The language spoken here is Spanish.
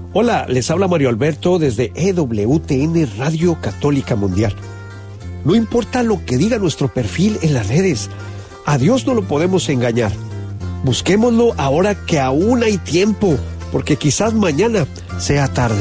Hola, les habla Mario Alberto desde EWTN Radio Católica Mundial. No importa lo que diga nuestro perfil en las redes, a Dios no lo podemos engañar. Busquémoslo ahora que aún hay tiempo, porque quizás mañana sea tarde.